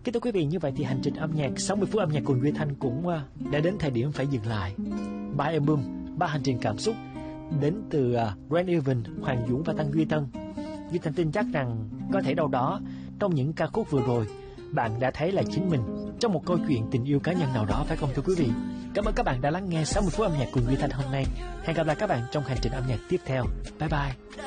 Kính thưa quý vị, như vậy thì hành trình âm nhạc 60 phút âm nhạc cùng Duy Thanh cũng đã đến thời điểm phải dừng lại. 3 album, 3 hành trình cảm xúc đến từ Brand Evan, Hoàng Dũng và Tăng Duy Tân. Duy Thanh tin chắc rằng có thể đâu đó trong những ca khúc vừa rồi bạn đã thấy là chính mình trong một câu chuyện tình yêu cá nhân nào đó, phải không thưa quý vị? Cảm ơn các bạn đã lắng nghe 60 phút âm nhạc cùng Duy Thanh hôm nay. Hẹn gặp lại các bạn trong hành trình âm nhạc tiếp theo. Bye bye.